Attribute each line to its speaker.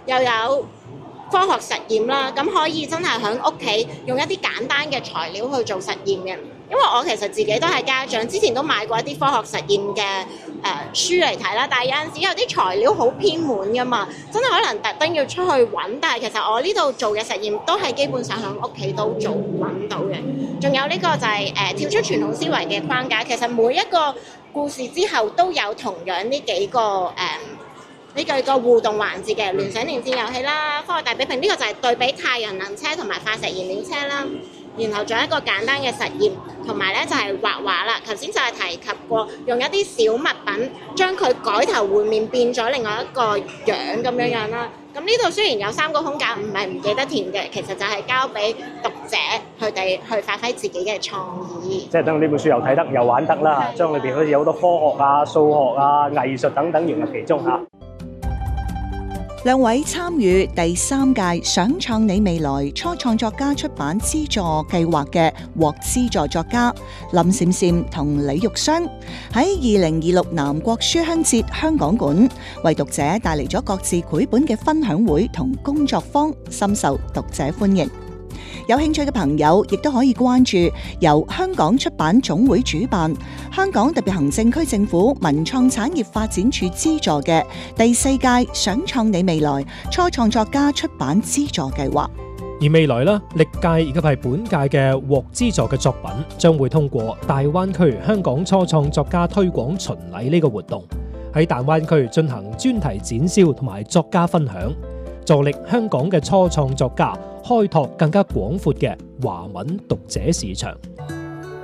Speaker 1: 又有科學實驗啦，咁可以真係喺屋企用一啲簡單嘅材料去做實驗嘅。因為我其實自己都係家長，之前都買過一啲科學實驗嘅書嚟睇啦，但係有陣時有啲材料好偏門噶嘛，真係可能特登要出去揾，但係其實我呢度做嘅實驗都係基本上喺屋企都做揾到嘅。仲有呢個就係跳出傳統思維嘅框架，其實每一個故事之後都有同樣呢幾個呢個互動環節嘅聯想連線遊戲啦、科學大比拼，呢個就係對比太陽能車同埋化石燃料車啦。然後仲有一個簡單嘅實驗，同埋咧就係畫畫啦。頭先就係提及過，用一啲小物品將佢改頭換面，變咗另外一個樣咁樣啦。咁呢度雖然有3個空格，唔係唔記得填嘅，其實就係交俾讀者佢哋去發揮自己嘅創意。
Speaker 2: 即係等呢本書又睇得又玩得啦，將裏邊好似有好多科學啊、數學啊、藝術等等融入其中嚇。
Speaker 3: 兩位參與第3屆想創你未來初創作家出版資助計劃嘅獲資助作家林閃閃同李玉雙，喺2026南國書香節香港館為讀者帶嚟咗各自繪本嘅分享會同工作坊，深受讀者歡迎。有興趣嘅朋友亦都可以關注由香港出版總會主辦、香港特別行政區政府文創產業發展處資助嘅第4屆想創你未來初創作家出版資助計劃。
Speaker 4: 而未來呢，歷屆以及係本屆嘅獲資助嘅作品，將會通過大灣區香港初創作家推廣巡禮呢個活動，喺大灣區進行專題展銷同埋作家分享，助力香港嘅初創作家開拓更加廣闊嘅華文讀者市場。